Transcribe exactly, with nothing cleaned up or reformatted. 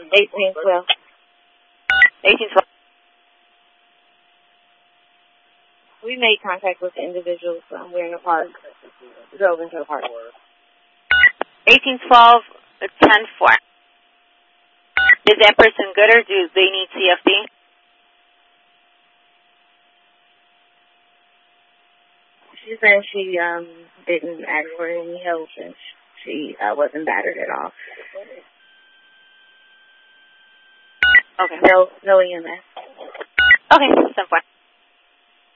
eighteen twelve. eighteen twelve. We made contact with the individuals. Um, we're in the park. Drove into the park. eighteen twelve, ten four. Is that person good or do they need C F D? She said she um didn't ask for any help and she uh, wasn't battered at all. Okay. No, no E M S. Okay, ten four.